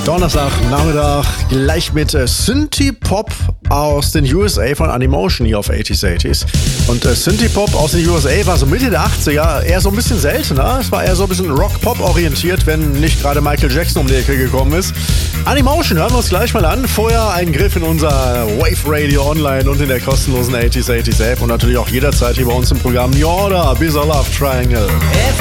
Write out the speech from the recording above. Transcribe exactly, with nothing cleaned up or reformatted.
Donnerstagnachmittag gleich mit äh, Synthie-Pop aus den U S A von Animotion hier auf achtziger, achtziger. Und äh, Synthie-Pop aus den U S A war so Mitte der achtziger eher so ein bisschen seltener. Es war eher so ein bisschen Rock-Pop orientiert, wenn nicht gerade Michael Jackson um die Ecke gekommen ist. Animotion hören wir uns gleich mal an. Vorher ein Griff in unser Wave Radio Online und in der kostenlosen achtziger, achtziger App und natürlich auch jederzeit hier bei uns im Programm New Order, Bizarre Love Triangle. If